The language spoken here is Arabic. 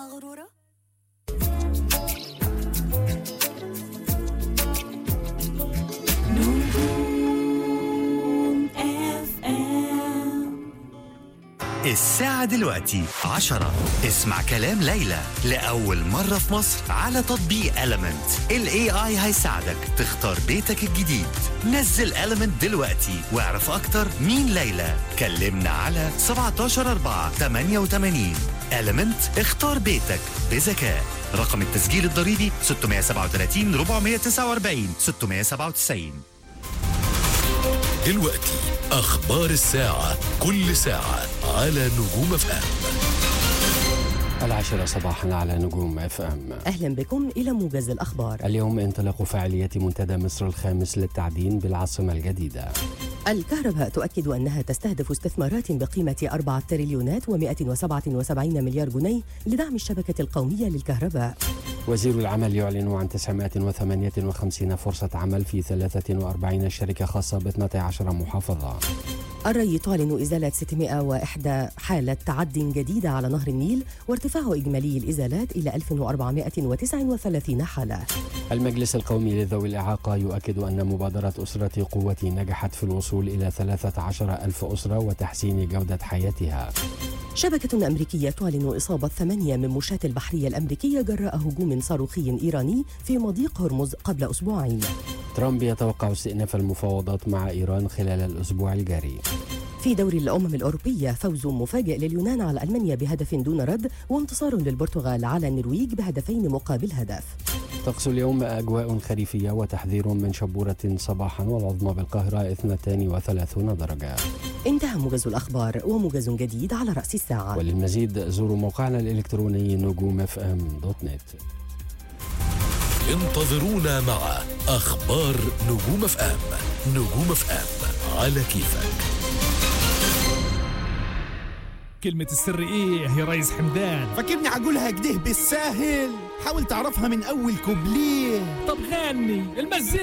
مغرورة؟ الساعة دلوقتي 10. اسمع كلام ليلى لأول مرة في مصر على تطبيق Element. ال AI هيساعدك تختار بيتك الجديد. نزل Element دلوقتي واعرف أكتر مين ليلى. كلمنا على 17/4-88. Element، اختار بيتك بذكاء. رقم التسجيل الضريبي 637 449 697. دلوقتي أخبار الساعة، كل ساعة على نجوم FM. 10 صباحا على نجوم FM. أهلا بكم إلى موجز الأخبار. اليوم انطلاق فعاليات منتدى مصر الخامس للتعدين بالعاصمة الجديدة. الكهرباء تؤكد أنها تستهدف استثمارات بقيمة 4 تريليونات و177 مليار جنيه لدعم الشبكة القومية للكهرباء. وزير العمل يعلن عن 958 فرصة عمل في 43 شركة خاصة ب 12 محافظة. الري تعلن إزالة 601 حالة تعد جديدة على نهر النيل وارتفاع إجمالي الإزالات إلى 1439 حالة. المجلس القومي لذوي الإعاقة يؤكد أن مبادرة أسرة قوتي نجحت في الوصول إلى 13,000 أسرة وتحسين جودة حياتها. شبكة أمريكية تعلن إصابة 8 من مشاة البحرية الأمريكية جراء هجوم صاروخي إيراني في مضيق هرمز قبل أسبوعين. ترامب يتوقع استئناف المفاوضات مع إيران خلال الأسبوع الجاري. في دوري الأمم الأوروبية فوز مفاجئ لليونان على ألمانيا بهدف دون رد، وانتصار للبرتغال على النرويج بهدفين مقابل هدف. طقس اليوم أجواء خريفية وتحذير من شبورة صباحا، والعظمى بالقاهرة 32 درجة. انتهى موجز الأخبار، وموجز جديد على رأس الساعة. وللمزيد زوروا موقعنا الإلكتروني نجوم.fm.net. انتظرونا مع أخبار نجوم FM. نجوم FM على كيفك. كلمة السر ايه يا ريس حمدان؟ فاكرني عقولها كده بالساهل؟ حاول تعرفها من أول كوبليه. طب غني المزيكا.